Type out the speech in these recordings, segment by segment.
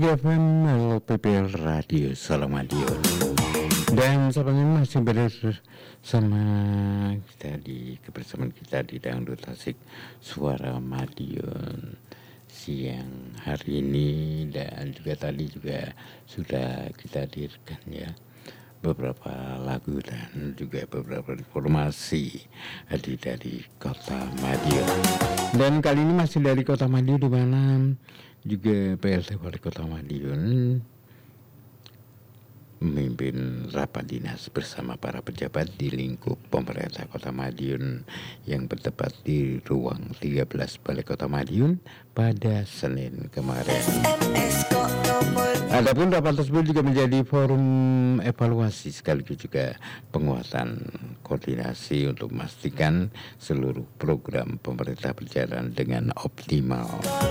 FM LPPL Radio Salam Madiun. Dan sahabatnya masih bersama kita di kebersamaan kita di Dangdut Tasik Suara Madiun siang hari ini, dan juga tadi juga sudah kita hadirkan ya beberapa lagu dan juga beberapa informasi dari Kota Madiun. Dan kali ini masih dari Kota Madiun, di mana juga PLT Wali Kota Madiun memimpin rapat dinas bersama para pejabat di lingkup pemerintah Kota Madiun yang bertempat di ruang 13 Balai Kota Madiun pada Senin kemarin. Adapun rapat tersebut juga menjadi forum evaluasi sekaligus juga penguatan koordinasi untuk memastikan seluruh program pemerintah berjalan dengan optimal.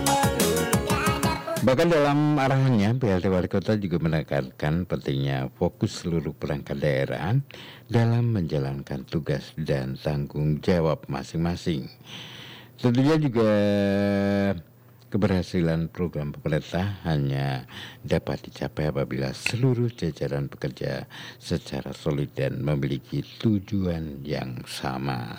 Bahkan dalam arahannya, PLT Wali Kota juga menekankan pentingnya fokus seluruh perangkat daerah dalam menjalankan tugas dan tanggung jawab masing-masing. Tentunya juga keberhasilan program pemerintah hanya dapat dicapai apabila seluruh jajaran bekerja secara solid dan memiliki tujuan yang sama.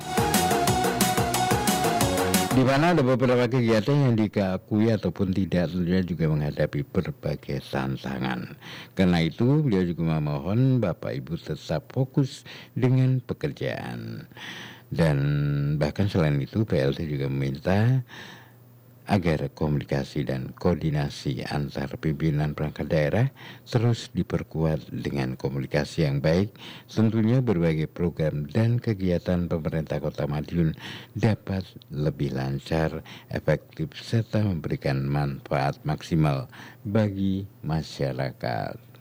Di mana ada beberapa kegiatan yang diakui ataupun tidak tentunya juga menghadapi berbagai tantangan. Karena itu beliau juga memohon Bapak Ibu tetap fokus dengan pekerjaan. Dan bahkan selain itu PLT juga meminta agar komunikasi dan koordinasi antar pimpinan perangkat daerah terus diperkuat dengan komunikasi yang baik. Tentunya berbagai program dan kegiatan pemerintah Kota Madiun dapat lebih lancar, efektif, serta memberikan manfaat maksimal bagi masyarakat.